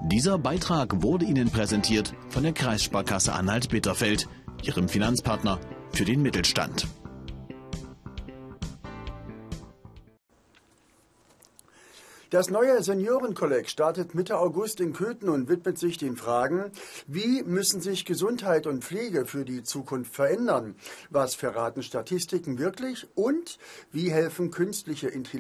Dieser Beitrag wurde Ihnen präsentiert von der Kreissparkasse Anhalt-Bitterfeld, Ihrem Finanzpartner für den Mittelstand. Das neue Seniorenkolleg startet Mitte August in Köthen und widmet sich den Fragen, wie müssen sich Gesundheit und Pflege für die Zukunft verändern? Was verraten Statistiken wirklich? Und wie helfen künstliche Intelligenz